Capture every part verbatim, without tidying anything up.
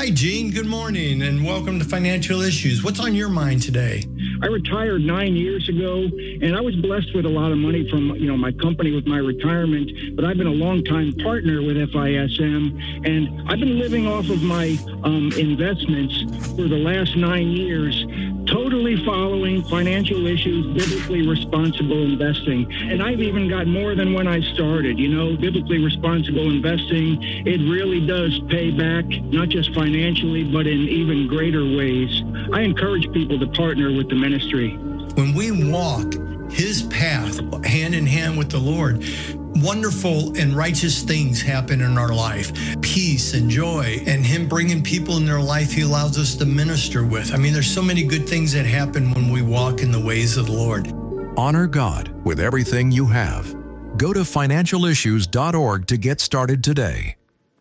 Hi, Gene. Good morning, and welcome to Financial Issues. What's on your mind today? I retired nine years ago, and I was blessed with a lot of money from, you know, my company with my retirement, but I've been a longtime partner with F I S M, and I've been living off of my um, investments for the last nine years, totally following Financial Issues, biblically responsible investing. And I've even got more than when I started. You know, biblically responsible investing, it really does pay back, not just financially, but in even greater ways. I encourage people to partner with the ministry. When we walk his path hand in hand with the Lord, wonderful and righteous things happen in our life. Peace and joy, and him bringing people in their life he allows us to minister with. I mean, there's so many good things that happen when we walk in the ways of the Lord. Honor God with everything you have. Go to financial issues dot org to get started today.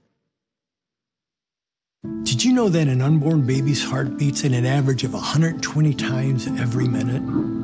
Did you know that an unborn baby's heart beats at an average of one hundred twenty times every minute?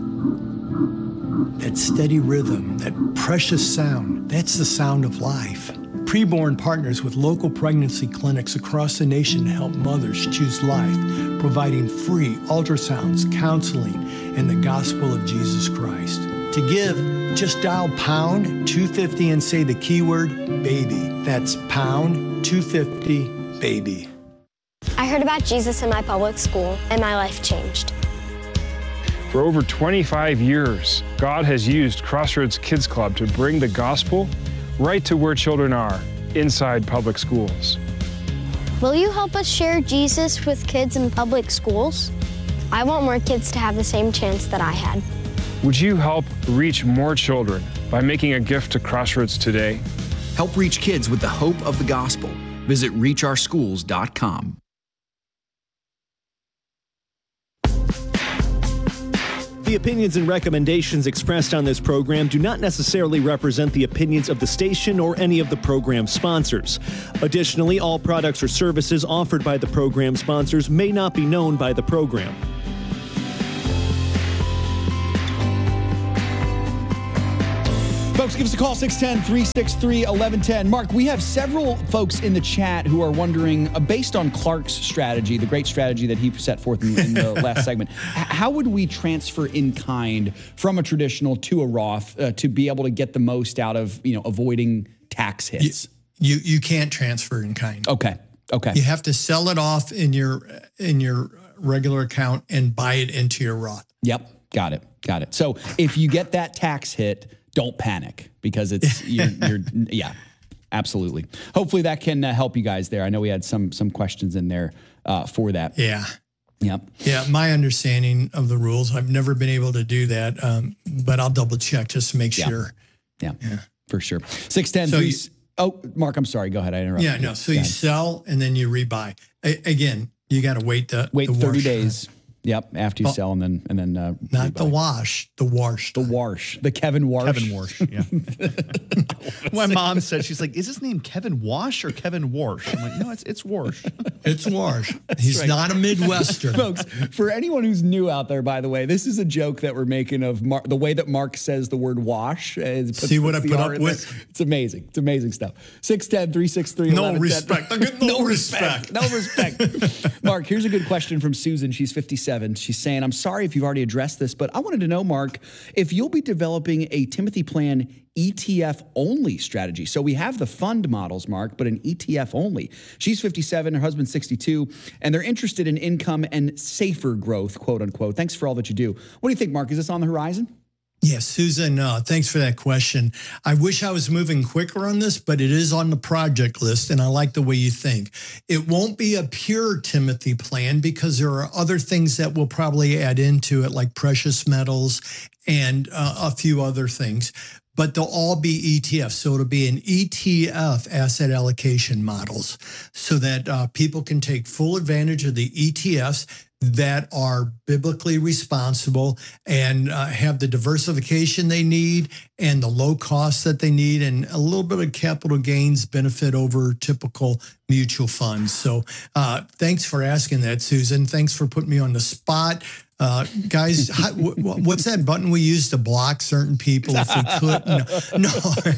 That steady rhythm, that precious sound, that's the sound of life. Preborn partners with local pregnancy clinics across the nation to help mothers choose life, providing free ultrasounds, counseling, and the gospel of Jesus Christ. To give, just dial pound two fifty and say the keyword baby. That's pound two fifty baby. I heard about Jesus in my public school, and my life changed. For over twenty-five years, God has used Crossroads Kids Club to bring the gospel right to where children are, inside public schools. Will you help us share Jesus with kids in public schools? I want more kids to have the same chance that I had. Would you help reach more children by making a gift to Crossroads today? Help reach kids with the hope of the gospel. Visit reach our schools dot com. The opinions and recommendations expressed on this program do not necessarily represent the opinions of the station or any of the program sponsors. Additionally, all products or services offered by the program sponsors may not be known by the program. Folks, give us a call, six one zero, three six three, one one one zero. Mark, we have several folks in the chat who are wondering, uh, based on Clark's strategy, the great strategy that he set forth in, in the last segment, h- how would we transfer in kind from a traditional to a Roth uh, to be able to get the most out of, you know, avoiding tax hits? You, you you can't transfer in kind. Okay. Okay. You have to sell it off in your in your regular account and buy it into your Roth. Yep. Got it. Got it. So if you get that tax hit, don't panic, because it's you're, you're yeah, absolutely. Hopefully that can uh, help you guys there. I know we had some some questions in there uh, for that. Yeah. Yep. Yeah. My understanding of the rules, I've never been able to do that, um, but I'll double check just to make yeah. sure. Yeah. Yeah. For sure. six ten, so three, you, oh, Mark, I'm sorry. Go ahead. I interrupted. Yeah. No. You. So Go you ahead. sell and then you rebuy. A- again, you got to wait the wait the thirty wash days. time. Yep, after you well, sell and then and then uh, not rebuy. the wash, the wash, the wash, the Kevin Wash. Kevin Wash, yeah. My mom said, she's like, "Is his name Kevin Wash or Kevin Warsh?" I'm like, "No, it's it's Warsh." It's Warsh. He's right. not a Midwestern, folks. For anyone who's new out there, by the way, this is a joke that we're making of Mar- the way that Mark says the word wash. Uh, puts, See what puts I put R up in with? There. It's amazing. It's amazing stuff. six ten, three six three, No respect. I get no, no respect. No respect. Mark, here's a good question from Susan. She's fifty-seven. She's saying, I'm sorry if you've already addressed this, but I wanted to know, Mark, if you'll be developing a Timothy Plan E T F only strategy. So we have the fund models, Mark, but an E T F only. She's fifty-seven, her husband's sixty-two, and they're interested in income and safer growth, quote unquote. Thanks for all that you do. What do you think, Mark? Is this on the horizon? Yes, Susan, uh, thanks for that question. I wish I was moving quicker on this, but it is on the project list, and I like the way you think. It won't be a pure Timothy plan because there are other things that we'll probably add into it, like precious metals and uh, a few other things. But they'll all be E T Fs. So it'll be an E T F asset allocation models so that uh, people can take full advantage of the E T Fs that are biblically responsible and uh, have the diversification they need and the low costs that they need and a little bit of capital gains benefit over typical mutual funds. So uh, thanks for asking that, Susan. Thanks for putting me on the spot. Uh, guys, how, what's that button we use to block certain people if we could? No, no.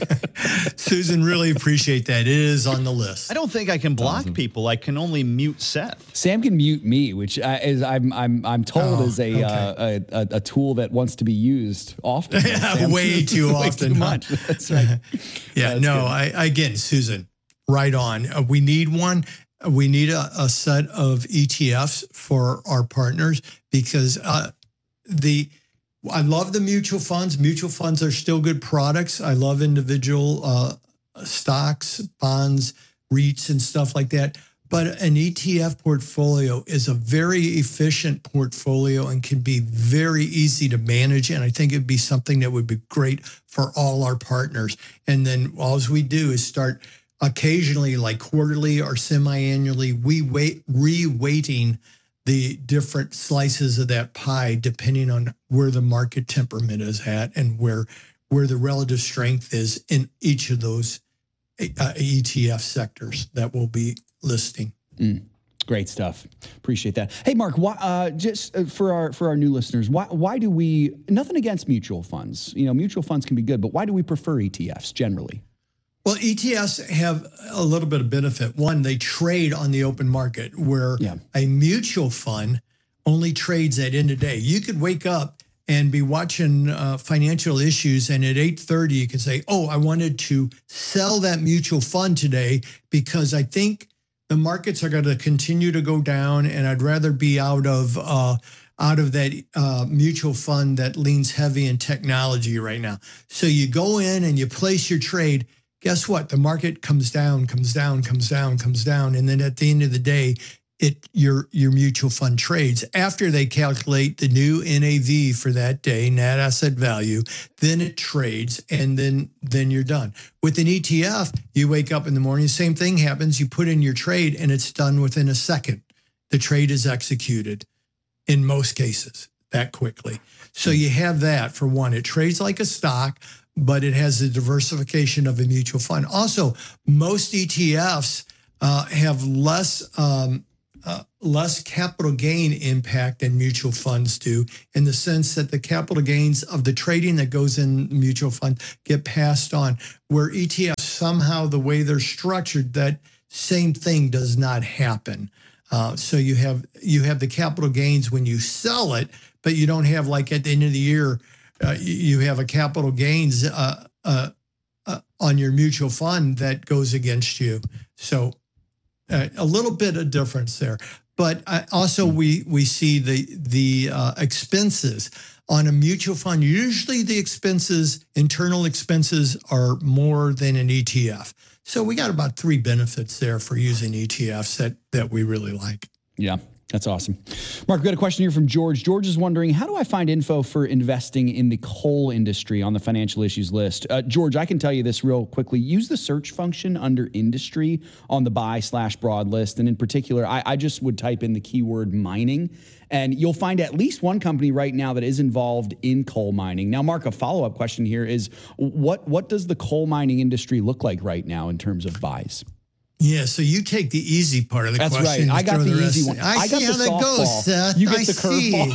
Susan, really appreciate that. It is on the list. I don't think I can block awesome. people. I can only mute Seth. Sam can mute me, which I, is I'm I'm I'm told oh, is a, okay. uh, a a tool that wants to be used often. Yeah, way too way often. Too much. That's right. Yeah, That's no. I again, Susan, right on. Uh, we need one. We need a, a set of E T Fs for our partners because uh, the I love the mutual funds. Mutual funds are still good products. I love individual uh, stocks, bonds, REITs, and stuff like that. But an E T F portfolio is a very efficient portfolio and can be very easy to manage. And I think it'd be something that would be great for all our partners. And then all we do is start occasionally, like quarterly or semi-annually, we wait re-weighting the different slices of that pie depending on where the market temperament is at and where where the relative strength is in each of those uh, E T F sectors that we'll be listing. Mm. Great stuff. Appreciate that. Hey, Mark, why, uh, just for our for our new listeners, why why do we, nothing against mutual funds, you know, mutual funds can be good, but why do we prefer E T Fs generally? Well, E T Fs have a little bit of benefit. One, they trade on the open market where yeah. a mutual fund only trades at end of day. You could wake up and be watching uh, financial issues, and at eight thirty, you can say, oh, I wanted to sell that mutual fund today because I think the markets are going to continue to go down, and I'd rather be out of uh, out of that uh, mutual fund that leans heavy in technology right now. So you go in and you place your trade. Guess what? The market comes down, comes down, comes down, comes down. And then at the end of the day, it your your mutual fund trades. After they calculate the new N A V for that day, net asset value, then it trades, and then, then you're done. With an E T F, you wake up in the morning, same thing happens. You put in your trade, and it's done within a second. The trade is executed in most cases that quickly. So you have that for one. It trades like a stock, but it has the diversification of a mutual fund. Also, most E T Fs uh, have less um, uh, less capital gain impact than mutual funds do, in the sense that the capital gains of the trading that goes in mutual fund get passed on. Where E T Fs, somehow the way they're structured, that same thing does not happen. Uh, so you have you have the capital gains when you sell it, but you don't have, like at the end of the year, Uh, you have a capital gains uh, uh, uh, on your mutual fund that goes against you. So uh, a little bit of difference there. But uh, also we we see the the uh, expenses on a mutual fund. Usually the expenses, internal expenses, are more than an E T F. So we got about three benefits there for using E T Fs that, that we really like. Yeah. That's awesome. Mark, we got a question here from George. George is wondering, how do I find info for investing in the coal industry on the financial issues list? Uh, George, I can tell you this real quickly. Use the search function under industry on the buy slash broad list. And in particular, I, I just would type in the keyword mining, and you'll find at least one company right now that is involved in coal mining. Now, Mark, a follow-up question here is, what, what does the coal mining industry look like right now in terms of buys? Yeah, so you take the easy part of the That's question. That's right. I got the, the easy one. I, I see got how the that softball. goes, Seth. You get I the curveball.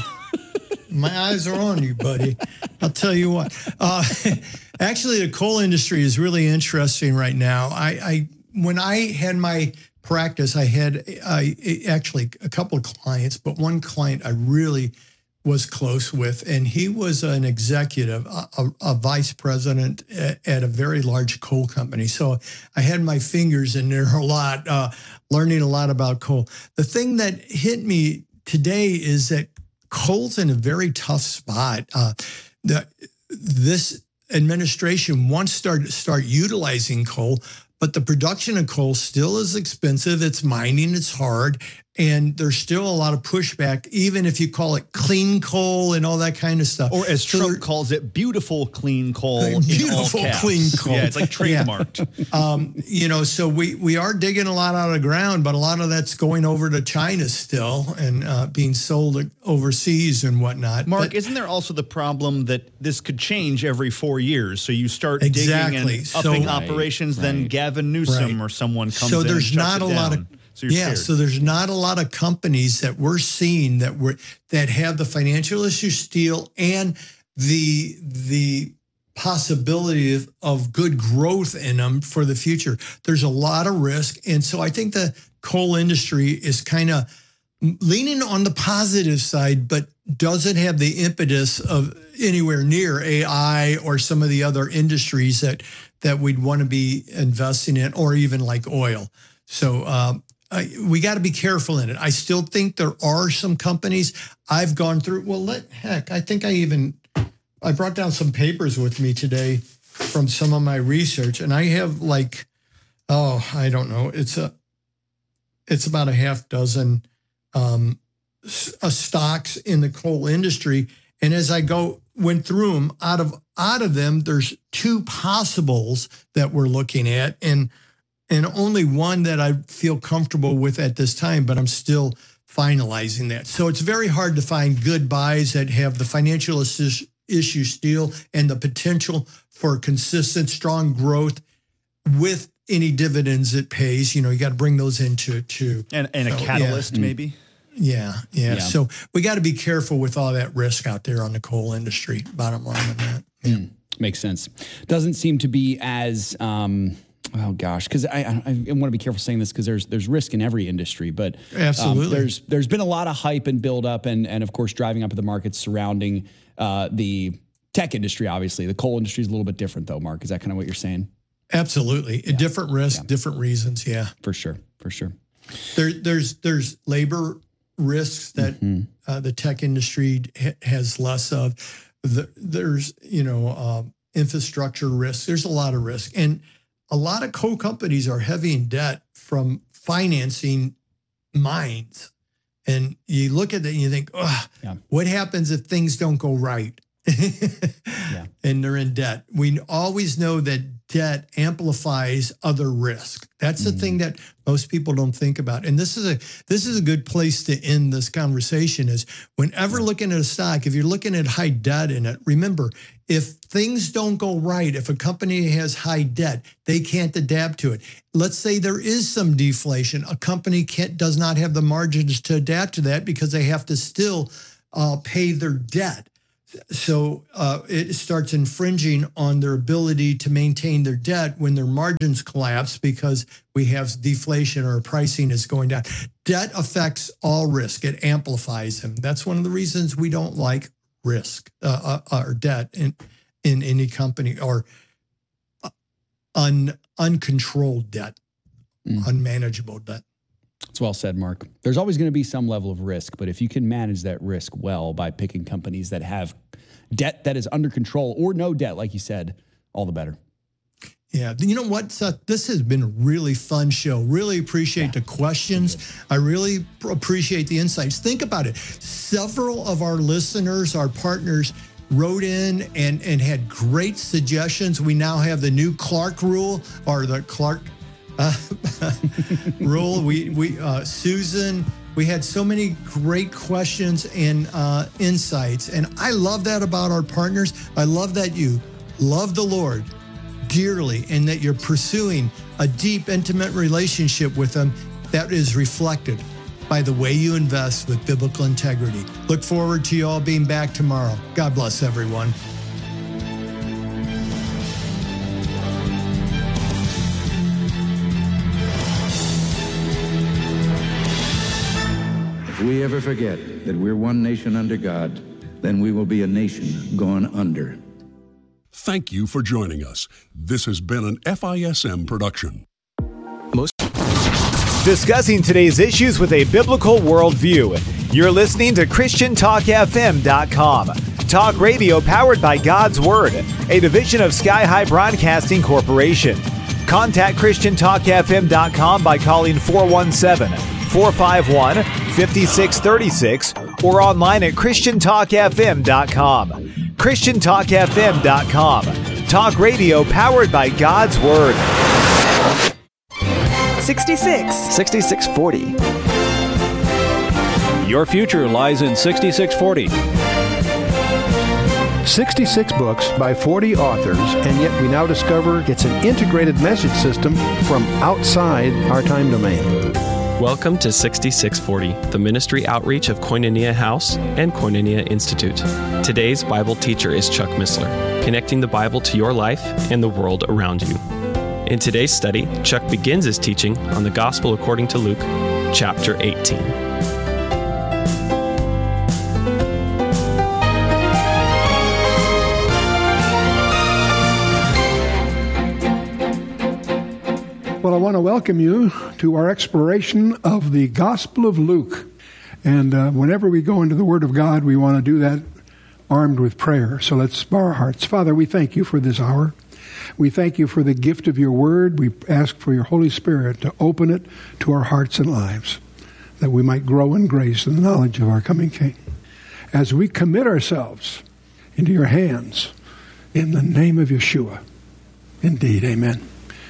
My eyes are on you, buddy. I'll tell you what. Uh, actually, the coal industry is really interesting right now. I, I when I had my practice, I had I, actually a couple of clients, but one client I really was close with, and he was an executive, a, a vice president at, at a very large coal company. So I had my fingers in there a lot, uh, learning a lot about coal. The thing that hit me today is that coal's in a very tough spot. Uh, the, this administration wants to start, start utilizing coal, but the production of coal still is expensive. It's mining, it's hard. And there's still a lot of pushback, even if you call it clean coal and all that kind of stuff. Or as Trump so calls it, beautiful clean coal. Beautiful in all caps. clean coal. Yeah, it's like trademarked. Yeah. Um, you know, so we, we are digging a lot out of the ground, but a lot of that's going over to China still and uh, being sold overseas and whatnot. Mark, but, isn't there also the problem that this could change every four years? So you start exactly. digging and upping so, operations, right, then right. Gavin Newsom right. or someone comes so in there's and not shuts a it lot down. of So you're yeah, scared. so there's not a lot of companies that we're seeing that were that have the financial issue steel and the the possibility of, of good growth in them for the future. There's a lot of risk. And so I think the coal industry is kind of leaning on the positive side, but doesn't have the impetus of anywhere near A I or some of the other industries that that we'd want to be investing in, or even like oil. So um, I, we got to be careful in it. I still think there are some companies I've gone through. Well, let heck, I think I even I brought down some papers with me today from some of my research, and I have like, oh, I don't know, it's a it's about a half dozen um, uh, stocks in the coal industry. And as I go went through them, out of out of them, there's two possibles that we're looking at, and and only one that I feel comfortable with at this time. But I'm still finalizing that. So it's very hard to find good buys that have the financial issue steel and the potential for consistent, strong growth with any dividends it pays. You know, you got to bring those into it too. And and a so, catalyst, yeah. maybe. Yeah, yeah, Yeah. So we got to be careful with all that risk out there on the coal industry. Bottom line on that. Yeah. Mm, makes sense. Doesn't seem to be as, um, oh gosh, because I, I, I want to be careful saying this because there's there's risk in every industry, but um, Absolutely. there's there's been a lot of hype and build up, and and of course driving up of the markets surrounding uh, the tech industry. Obviously, the coal industry is a little bit different, though. Mark, is that kind of what you're saying? Absolutely, a different risk, Yeah. different reasons. Yeah, For sure, for sure. there there's there's labor risks that Mm-hmm. uh, the tech industry ha- has less of. The, there's you know um, infrastructure risks. There's a lot of risk, and a lot of coal companies are heavy in debt from financing mines. And you look at it and you think, oh, Yeah. what happens if things don't go right? Yeah. And they're in debt. We always know that debt amplifies other risk. That's the thing that most people don't think about. And this is a this is a good place to end this conversation is whenever looking at a stock, if you're looking at high debt in it, remember, if things don't go right, if a company has high debt, they can't adapt to it. Let's say there is some deflation. A company can't does not have the margins to adapt to that because they have to still uh, pay their debt. So uh, it starts infringing on their ability to maintain their debt when their margins collapse because we have deflation or pricing is going down. Debt affects all risk. It amplifies them. That's one of the reasons we don't like risk uh, uh, or debt in, in any company or un, uncontrolled debt, mm. unmanageable debt. That's well said, Mark. There's always going to be some level of risk, but if you can manage that risk well by picking companies that have debt that is under control or no debt, like you said, all the better. Yeah. You know what, Seth? This has been a really fun show. Really appreciate yeah. the questions. I really appreciate the insights. Think about it. Several of our listeners, our partners, wrote in and, and had great suggestions. We now have the new Clark rule or the Clark Uh, rule. We we uh, Susan. We had so many great questions and uh, insights, and I love that about our partners. I love that you love the Lord dearly, and that you're pursuing a deep, intimate relationship with Him that is reflected by the way you invest with biblical integrity. Look forward to you all being back tomorrow. God bless everyone. If we ever forget that we're one nation under God, then we will be a nation gone under. Thank you for joining us. This has been an F I S M production. Most discussing today's issues with a biblical worldview. You're listening to Christian Talk F M dot com. Talk radio powered by God's Word, a division of Sky High Broadcasting Corporation. Contact Christian Talk F M dot com by calling four one seven, four five one, five six three six or online at Christian Talk F M dot com. Christian Talk F M dot com. Talk radio powered by God's Word. sixty-six. sixty-six forty. Your future lies in sixty-six forty. sixty-six books by forty authors, and yet we now discover it's an integrated message system from outside our time domain. Welcome to sixty-six forty, the ministry outreach of Koinonia House and Koinonia Institute. Today's Bible teacher is Chuck Missler, connecting the Bible to your life and the world around you. In today's study, Chuck begins his teaching on the Gospel according to Luke, chapter eighteen. Well, I want to welcome you to our exploration of the Gospel of Luke. And uh, whenever we go into the Word of God, we want to do that armed with prayer. So let's bow our hearts. Father, we thank you for this hour. We thank you for the gift of your Word. We ask for your Holy Spirit to open it to our hearts and lives, that we might grow in grace and the knowledge of our coming King. As we commit ourselves into your hands, in the name of Yeshua. Indeed, amen.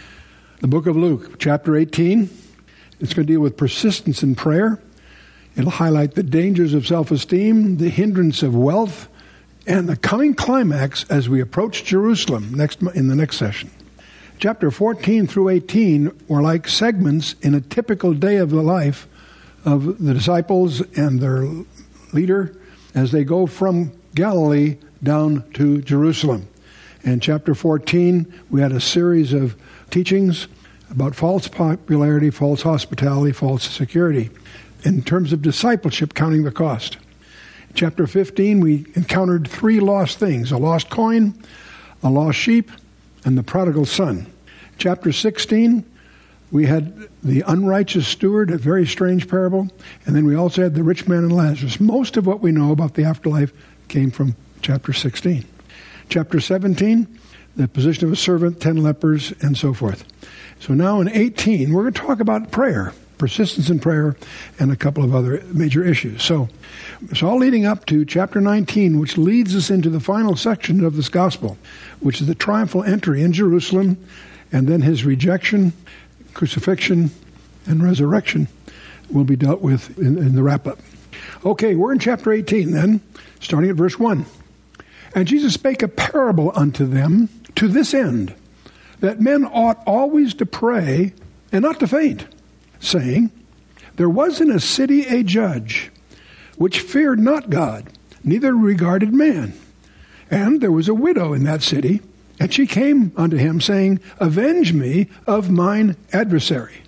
The book of Luke, chapter eighteen, it's going to deal with persistence in prayer. It'll highlight the dangers of self-esteem, the hindrance of wealth, and the coming climax as we approach Jerusalem next in the next session. Chapter fourteen through eighteen were like segments in a typical day of the life of the disciples and their leader as they go from Galilee down to Jerusalem. In chapter fourteen, we had a series of teachings about false popularity, false hospitality, false security. In terms of discipleship, counting the cost. In chapter fifteen, we encountered three lost things: a lost coin, a lost sheep, and the prodigal son. Chapter sixteen, we had the unrighteous steward, a very strange parable, and then we also had the rich man and Lazarus. Most of what we know about the afterlife came from chapter sixteen. Chapter seventeen, the position of a servant, ten lepers, and so forth. So now in eighteen, we're going to talk about prayer, persistence in prayer, and a couple of other major issues. So it's all leading up to chapter nineteen, which leads us into the final section of this gospel, which is the triumphal entry in Jerusalem, and then his rejection, crucifixion, and resurrection will be dealt with in, in the wrap-up. Okay, we're in chapter eighteen then, starting at verse one. And Jesus spake a parable unto them to this end, that men ought always to pray and not to faint, saying, There was in a city a judge, which feared not God, neither regarded man. And there was a widow in that city, and she came unto him, saying, Avenge me of mine adversary.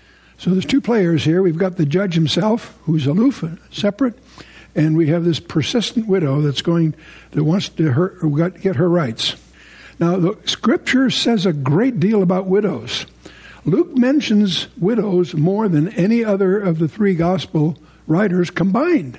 So there's two players here. We've got the judge himself, who's aloof, separate, and we have this persistent widow that's going, that wants to her, get her rights. Now, the Scripture says a great deal about widows. Luke mentions widows more than any other of the three gospel writers combined.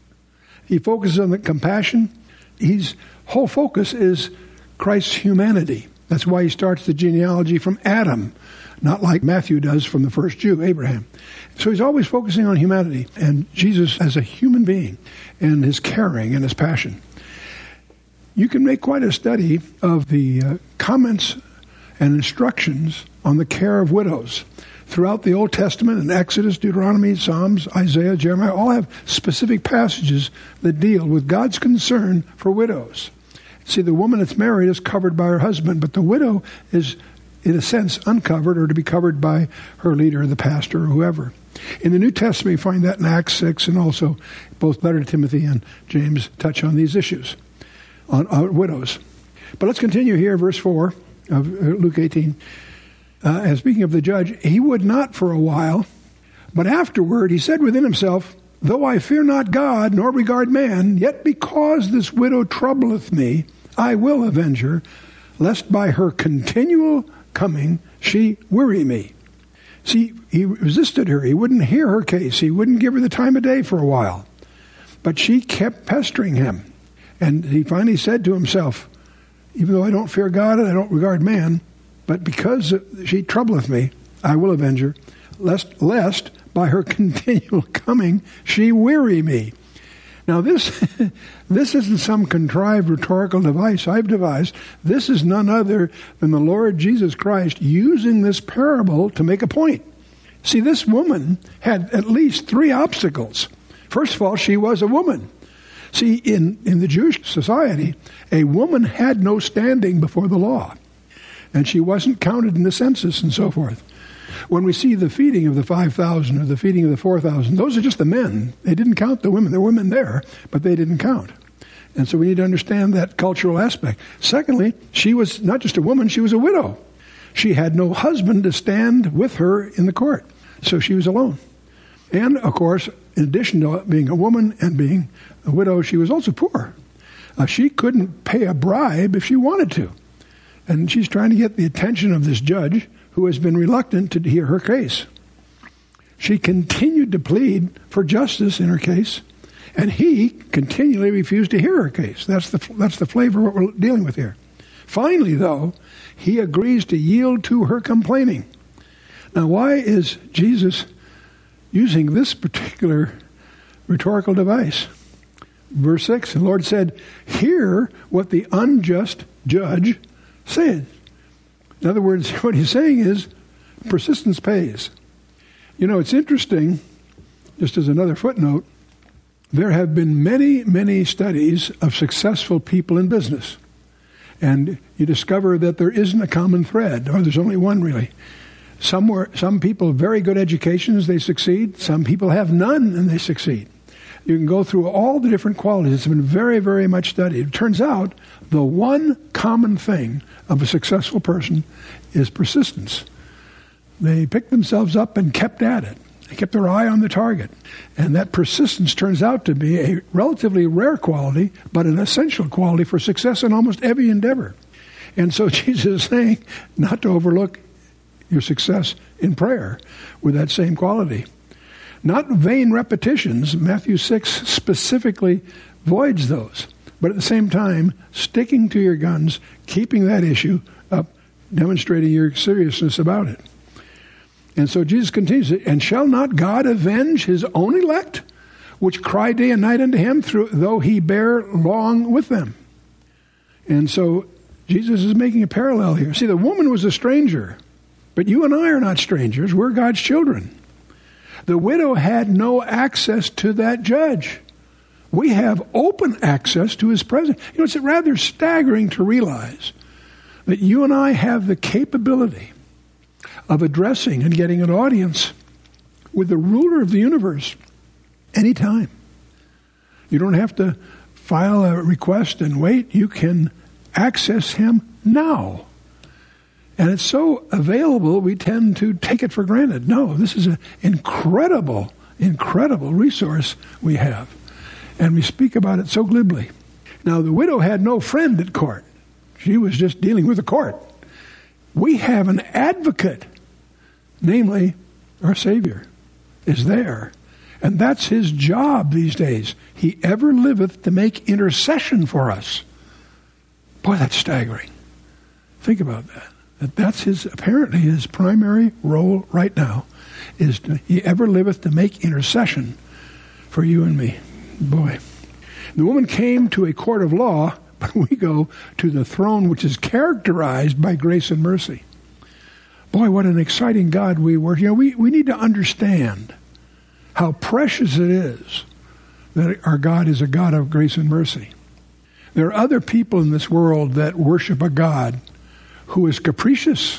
He focuses on the compassion. His whole focus is Christ's humanity. That's why he starts the genealogy from Adam, not like Matthew does from the first Jew, Abraham. So he's always focusing on humanity and Jesus as a human being and his caring and his passion. You can make quite a study of the uh, comments and instructions on the care of widows. Throughout the Old Testament, in Exodus, Deuteronomy, Psalms, Isaiah, Jeremiah, all have specific passages that deal with God's concern for widows. See, the woman that's married is covered by her husband, but the widow is, in a sense, uncovered or to be covered by her leader, the pastor, or whoever. In the New Testament, you find that in Acts six, and also both letter to Timothy and James touch on these issues, on uh, widows. But let's continue here, verse four of Luke eighteen. Uh, and speaking of the judge, he would not for a while, but afterward he said within himself, Though I fear not God, nor regard man, yet because this widow troubleth me, I will avenge her, lest by her continual coming she weary me. See, he resisted her. He wouldn't hear her case. He wouldn't give her the time of day for a while. But she kept pestering him. And he finally said to himself, even though I don't fear God and I don't regard man, but because she troubleth me, I will avenge her, lest, lest by her continual coming she weary me. Now this, this isn't some contrived rhetorical device I've devised. This is none other than the Lord Jesus Christ using this parable to make a point. See, this woman had at least three obstacles. First of all, she was a woman. See, in, in the Jewish society, a woman had no standing before the law. And she wasn't counted in the census and so forth. When we see the feeding of the five thousand or the feeding of the four thousand, those are just the men. They didn't count the women. There were women there, but they didn't count. And so we need to understand that cultural aspect. Secondly, she was not just a woman, she was a widow. She had no husband to stand with her in the court, so she was alone. And, of course, in addition to being a woman and being a widow, she was also poor. Uh, she couldn't pay a bribe if she wanted to. And she's trying to get the attention of this judge who has been reluctant to hear her case. She continued to plead for justice in her case, and he continually refused to hear her case. That's the, that's the flavor of what we're dealing with here. Finally, though, he agrees to yield to her complaining. Now, why is Jesus using this particular rhetorical device? Verse six, the Lord said, hear what the unjust judge said. In other words, what he's saying is, persistence pays. You know, it's interesting, just as another footnote, there have been many, many studies of successful people in business. And you discover that there isn't a common thread, or there's only one really. Some, were, some people have very good educations, they succeed. Some people have none, and they succeed. You can go through all the different qualities. It's been very, very much studied. It turns out the one common thing of a successful person is persistence. They picked themselves up and kept at it. They kept their eye on the target. And that persistence turns out to be a relatively rare quality, but an essential quality for success in almost every endeavor. And so Jesus is saying not to overlook your success in prayer with that same quality. Not vain repetitions. Matthew six specifically voids those. But at the same time, sticking to your guns, keeping that issue up, demonstrating your seriousness about it. And so Jesus continues, and shall not God avenge his own elect, which cry day and night unto him, through, though he bear long with them? And so Jesus is making a parallel here. See, the woman was a stranger, but you and I are not strangers. We're God's children. The widow had no access to that judge. We have open access to his presence. You know, it's rather staggering to realize that you and I have the capability of addressing and getting an audience with the ruler of the universe anytime. You don't have to file a request and wait. You can access him now. And it's so available, we tend to take it for granted. No, this is an incredible, incredible resource we have. And we speak about it so glibly. Now, the widow had no friend at court. She was just dealing with the court. We have an advocate, namely our Savior, is there. And that's his job these days. He ever liveth to make intercession for us. Boy, that's staggering. Think about that. That that's his, apparently his primary role right now, is to, he ever liveth to make intercession for you and me. Boy. The woman came to a court of law, but we go to the throne which is characterized by grace and mercy. Boy, what an exciting God we worship. You know, we, we need to understand how precious it is that our God is a God of grace and mercy. There are other people in this world that worship a God who is capricious,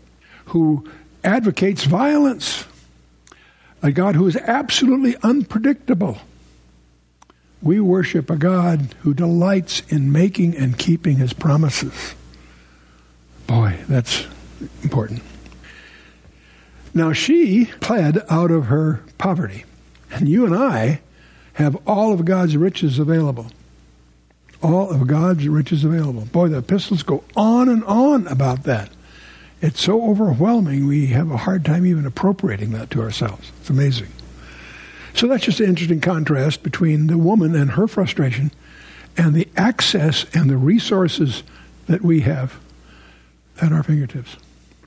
who advocates violence, a God who is absolutely unpredictable. We worship a God who delights in making and keeping his promises. Boy, that's important. Now, she pled out of her poverty. And you and I have all of God's riches available. All of God's riches available. Boy, the epistles go on and on about that. It's so overwhelming, we have a hard time even appropriating that to ourselves. It's amazing. So that's just an interesting contrast between the woman and her frustration and the access and the resources that we have at our fingertips.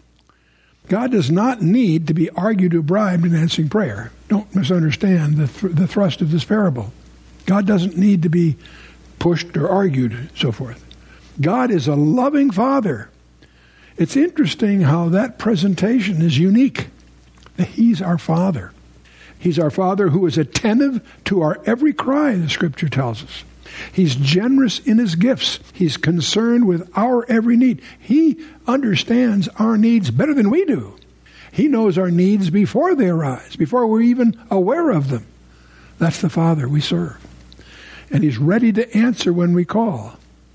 God does not need to be argued or bribed in answering prayer. Don't misunderstand the, th- the thrust of this parable. God doesn't need to be pushed or argued, so forth. God is a loving Father. It's interesting how that presentation is unique. He's our Father. He's our Father who is attentive to our every cry, the Scripture tells us. He's generous in his gifts. He's concerned with our every need. He understands our needs better than we do. He knows our needs before they arise, before we're even aware of them. That's the Father we serve. And He's ready to answer when we call.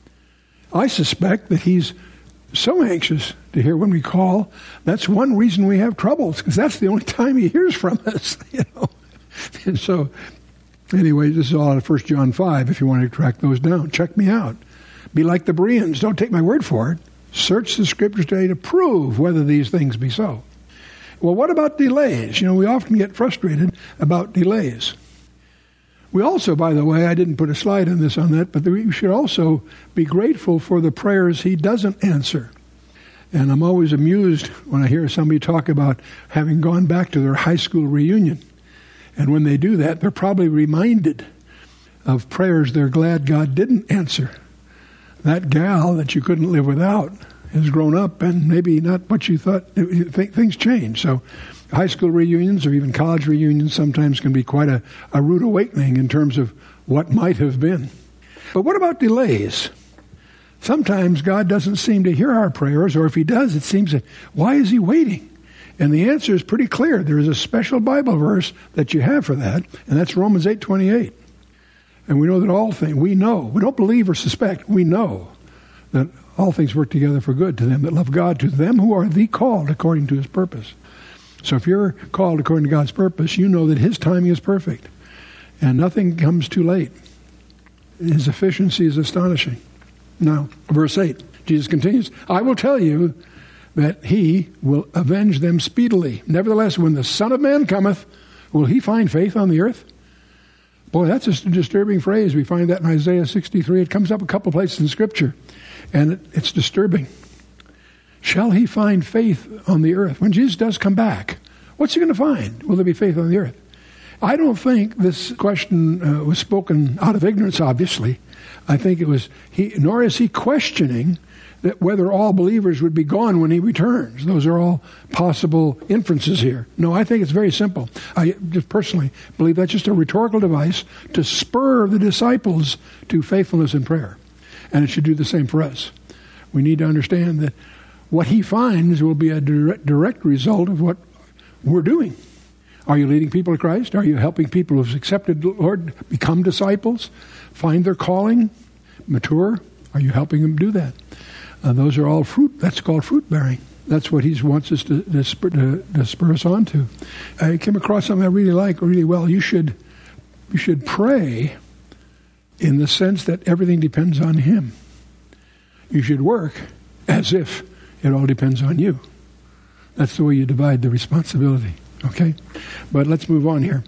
I suspect that He's so anxious to hear when we call. That's one reason we have troubles, because that's the only time He hears from us. You know, and so anyway, this is all out of First John five. If you want to track those down, check me out. Be like the Bereans. Don't take my word for it. Search the Scriptures today to prove whether these things be so. Well, what about delays? You know, we often get frustrated about delays. We also, by the way, I didn't put a slide on this on that, but we should also be grateful for the prayers He doesn't answer. And I'm always amused when I hear somebody talk about having gone back to their high school reunion. And when they do that, they're probably reminded of prayers they're glad God didn't answer. That gal that you couldn't live without has grown up, and maybe not what you thought. Things change. So high school reunions or even college reunions sometimes can be quite a, a rude awakening in terms of what might have been. But what about delays? Sometimes God doesn't seem to hear our prayers, or if He does, it seems that, why is He waiting? And the answer is pretty clear. There is a special Bible verse that you have for that, and that's Romans eight twenty-eight. And we know that all things, we know, we don't believe or suspect, we know that all things work together for good to them that love God, to them who are the called according to His purpose. So if you're called according to God's purpose, you know that His timing is perfect. And nothing comes too late. His efficiency is astonishing. Now, verse eight, Jesus continues, I will tell you that He will avenge them speedily. Nevertheless, when the Son of Man cometh, will He find faith on the earth? Boy, that's a disturbing phrase. We find that in Isaiah sixty-three. It comes up a couple places in Scripture, and it, it's disturbing. Shall He find faith on the earth? When Jesus does come back, what's He going to find? Will there be faith on the earth? I don't think this question uh, was spoken out of ignorance, obviously. I think it was, he, nor is He questioning that whether all believers would be gone when He returns. Those are all possible inferences here. No, I think it's very simple. I just personally believe that's just a rhetorical device to spur the disciples to faithfulness in prayer. And it should do the same for us. We need to understand that what He finds will be a direct, direct result of what we're doing. Are you leading people to Christ? Are you helping people who've accepted the Lord become disciples, find their calling, mature? Are you helping them do that? Uh, those are all fruit. That's called fruit bearing. That's what He wants us to, to, spur, to, to spur us on to. I came across something I really like really well. You should, you should pray in the sense that everything depends on Him. You should work as if it all depends on you. That's the way you divide the responsibility. Okay? But let's move on here.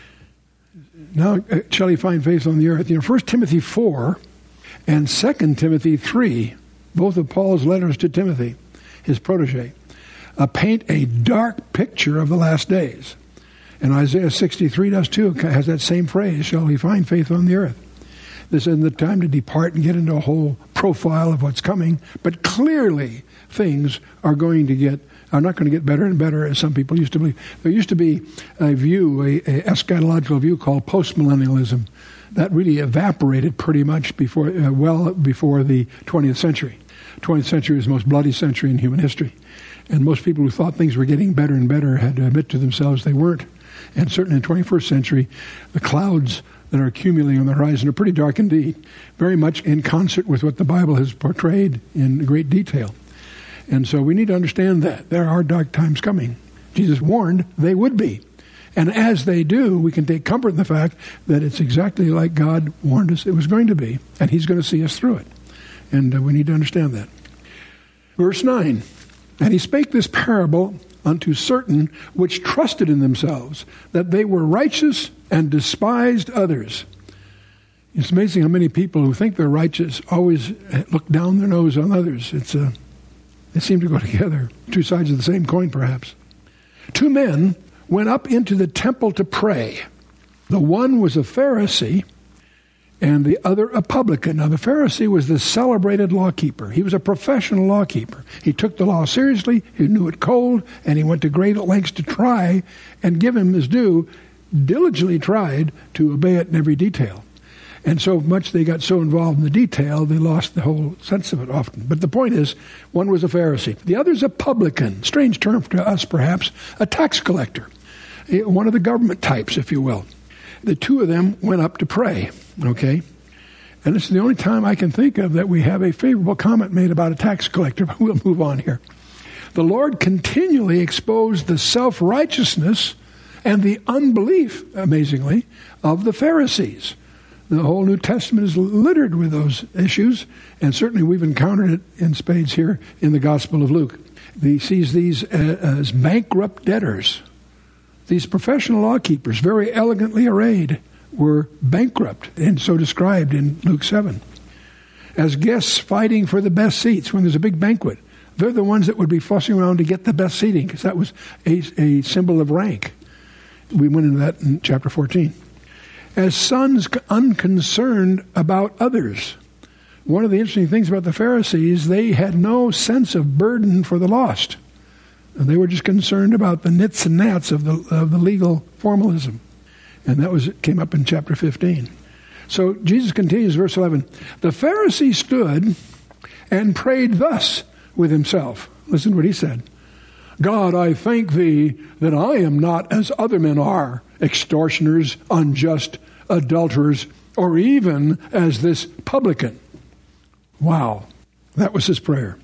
Now, uh, shall He find faith on the earth? You know, First Timothy four and Second Timothy three, both of Paul's letters to Timothy, his protege, uh, paint a dark picture of the last days. And Isaiah sixty-three does too, has that same phrase, shall He find faith on the earth? This isn't the time to depart and get into a whole profile of what's coming, but clearly things are going to get, are not going to get better and better as some people used to believe. There used to be a view, a, a eschatological view called postmillennialism that really evaporated pretty much before, uh, well before the twentieth century. twentieth century was the most bloody century in human history. And most people who thought things were getting better and better had to admit to themselves they weren't. And certainly in the twenty-first century, the clouds that are accumulating on the horizon are pretty dark indeed, very much in concert with what the Bible has portrayed in great detail. And so we need to understand that. There are dark times coming. Jesus warned they would be. And as they do, we can take comfort in the fact that it's exactly like God warned us it was going to be, and He's going to see us through it. And uh, we need to understand that. Verse nine, and He spake this parable unto certain which trusted in themselves, that they were righteous and despised others. It's amazing how many people who think they're righteous always look down their nose on others. It's uh, they seem to go together. Two sides of the same coin, perhaps. Two men went up into the temple to pray. The one was a Pharisee, and the other a publican. Now, the Pharisee was the celebrated lawkeeper. He was a professional lawkeeper. He took the law seriously, he knew it cold, and he went to great lengths to try and give him his due, diligently tried to obey it in every detail. And so much they got so involved in the detail, they lost the whole sense of it often. But the point is, one was a Pharisee. The other's a publican, strange term to us perhaps, a tax collector, one of the government types, if you will. The two of them went up to pray, okay? And this is the only time I can think of that we have a favorable comment made about a tax collector, but we'll move on here. The Lord continually exposed the self-righteousness and the unbelief, amazingly, of the Pharisees. The whole New Testament is littered with those issues, and certainly we've encountered it in spades here in the Gospel of Luke. He sees these as bankrupt debtors. These professional law keepers, very elegantly arrayed, were bankrupt, and so described in Luke seven. As guests fighting for the best seats when there's a big banquet. They're the ones that would be fussing around to get the best seating, because that was a, a symbol of rank. We went into that in chapter fourteen. As sons unconcerned about others. One of the interesting things about the Pharisees, they had no sense of burden for the lost. And they were just concerned about the nits and gnats of the of the legal formalism. And that was came up in chapter fifteen. So Jesus continues, verse eleven. The Pharisee stood and prayed thus with himself. Listen to what he said. God, I thank thee that I am not as other men are, extortioners, unjust, adulterers, or even as this publican. Wow. That was his prayer.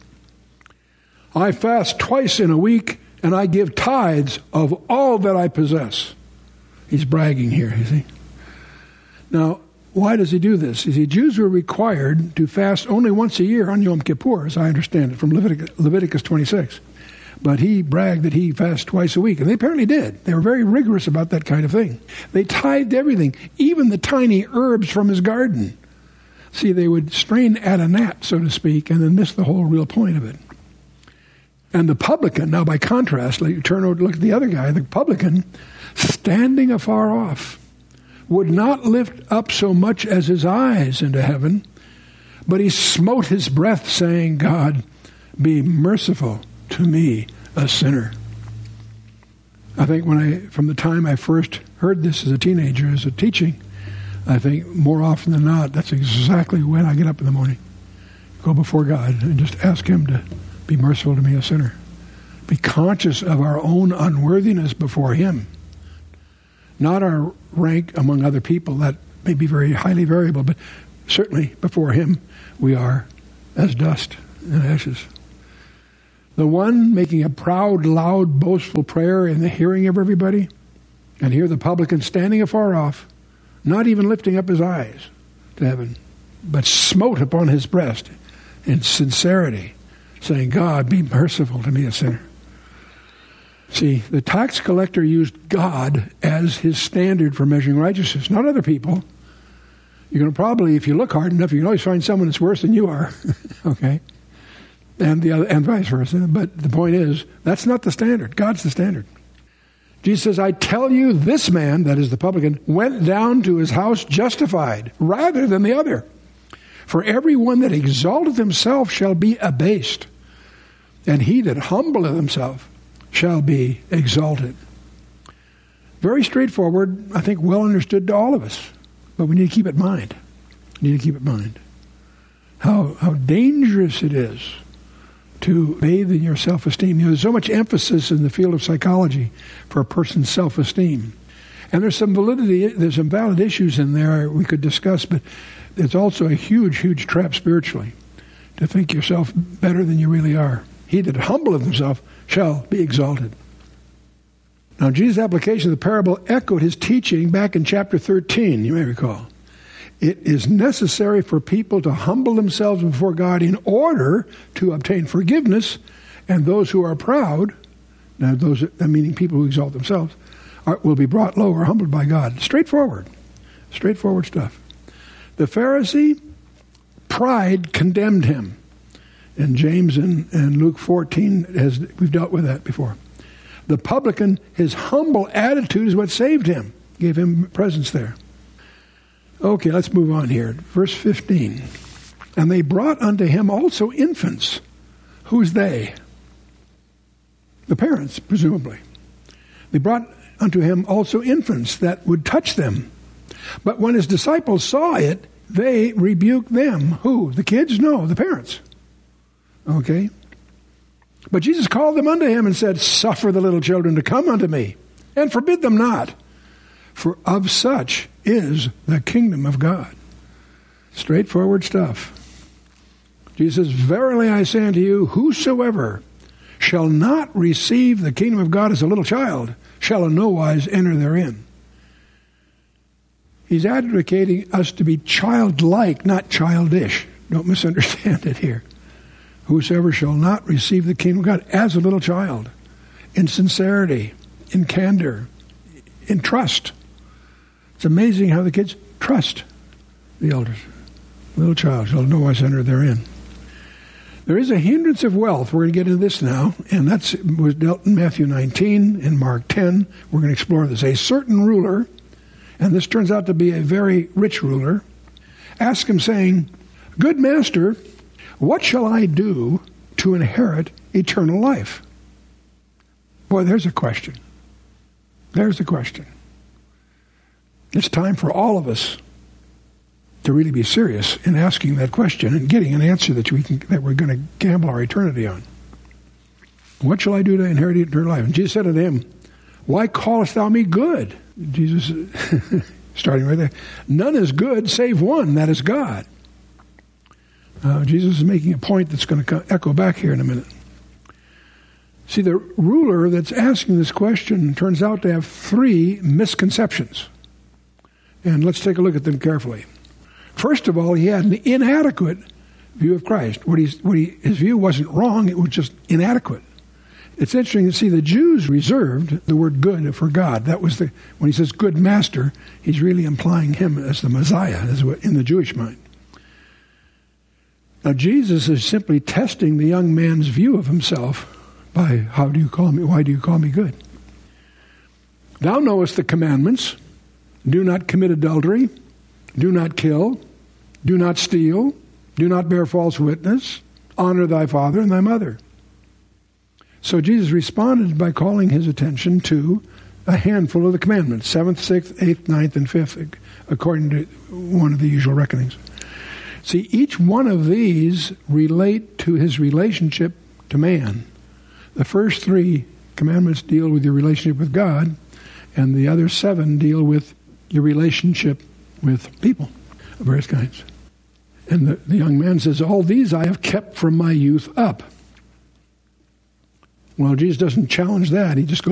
I fast twice in a week, and I give tithes of all that I possess. He's bragging here, you see. Now, why does he do this? You see, Jews were required to fast only once a year on Yom Kippur, as I understand it, from Leviticus, Leviticus twenty-six. But he bragged that he fasted twice a week, and they apparently did. They were very rigorous about that kind of thing. They tithed everything, even the tiny herbs from his garden. See, they would strain at a gnat, so to speak, and then miss the whole real point of it. And the publican, now by contrast, like you turn over to look at the other guy, the publican, standing afar off, would not lift up so much as his eyes into heaven, but he smote his breath, saying, God, be merciful to me, a sinner. I think when I, from the time I first heard this as a teenager, as a teaching, I think more often than not, that's exactly when I get up in the morning, go before God and just ask him to be merciful to me, a sinner. Be conscious of our own unworthiness before him. Not our rank among other people, that may be very highly variable, but certainly before him we are as dust and ashes. The one making a proud, loud, boastful prayer in the hearing of everybody, and here the publican standing afar off, not even lifting up his eyes to heaven, but smote upon his breast in sincerity, saying, God, be merciful to me, a sinner. See, the tax collector used God as his standard for measuring righteousness, not other people. You're going to probably, if you look hard enough, you can always find someone that's worse than you are. Okay? And the other, and vice versa. But the point is, that's not the standard. God's the standard. Jesus says, I tell you, this man, that is the publican, went down to his house justified rather than the other. For everyone that exalteth himself shall be abased, and he that humbleth himself shall be exalted. Very straightforward, I think well understood to all of us. But we need to keep it in mind. We need to keep it in mind. How, how dangerous it is to bathe in your self-esteem. You know, there's so much emphasis in the field of psychology for a person's self-esteem. And there's some validity, there's some valid issues in there we could discuss, but it's also a huge, huge trap spiritually to think yourself better than you really are. He that humbleth himself shall be exalted. Now, Jesus' application of the parable echoed his teaching back in chapter thirteen, you may recall. It is necessary for people to humble themselves before God in order to obtain forgiveness, and those who are proud, now those meaning people who exalt themselves, are, will be brought low or humbled by God. Straightforward. Straightforward stuff. The Pharisee, pride condemned him. And James and, and Luke fourteen, has we've dealt with that before. The publican, his humble attitude is what saved him, gave him presence there. Okay, let's move on here. Verse fifteen. And they brought unto him also infants. Who's they? The parents, presumably. They brought unto him also infants that would touch them. But when his disciples saw it, they rebuked them. Who? The kids? No, the parents. Okay? But Jesus called them unto him and said, Suffer the little children to come unto me, and forbid them not, for of such is the kingdom of God. Straightforward stuff. Jesus says, Verily I say unto you, whosoever shall not receive the kingdom of God as a little child shall in no wise enter therein. He's advocating us to be childlike, not childish. Don't misunderstand it here. Whosoever shall not receive the kingdom of God as a little child, in sincerity, in candor, in trust. It's amazing how the kids trust the elders. Little child shall no wise enter therein. There is a hindrance of wealth. We're going to get into this now, and that was dealt in Matthew nineteen and Mark ten. We're going to explore this. A certain ruler, and this turns out to be a very rich ruler, asked him, saying, Good master, what shall I do to inherit eternal life? Boy, there's a question. There's a question. It's time for all of us to really be serious in asking that question and getting an answer that we can, that we're going to gamble our eternity on. What shall I do to inherit eternal life? And Jesus said unto him, Why callest thou me good? Jesus, starting right there, none is good save one, that is God. Uh, Jesus is making a point that's going to echo back here in a minute. See, the ruler that's asking this question turns out to have three misconceptions. And let's take a look at them carefully. First of all, he had an inadequate view of Christ. What he's, what he, his view wasn't wrong, it was just inadequate. It's interesting to see the Jews reserved the word good for God. That was the, when he says good master, he's really implying him as the Messiah as in the Jewish mind. Now, Jesus is simply testing the young man's view of himself by, how do you call me, why do you call me good? Thou knowest the commandments. Do not commit adultery. Do not kill. Do not steal. Do not bear false witness. Honor thy father and thy mother. So Jesus responded by calling his attention to a handful of the commandments, seventh, sixth, eighth, ninth, and fifth, according to one of the usual reckonings. See, each one of these relate to his relationship to man. The first three commandments deal with your relationship with God, and the other seven deal with your relationship with people of various kinds. And the, the young man says, all these I have kept from my youth up. Well, Jesus doesn't challenge that. He just goes